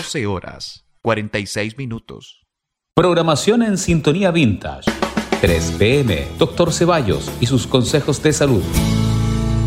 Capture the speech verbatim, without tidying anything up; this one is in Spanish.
doce horas, cuarenta y seis minutos. Programación en Sintonía Vintage. tres p m. Doctor Ceballos y sus consejos de salud.